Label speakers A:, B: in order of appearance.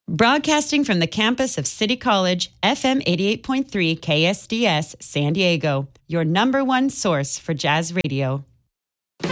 A: Broadcasting from the campus of City College, FM 88.3 KSDS, San Diego, your number one source for jazz radio.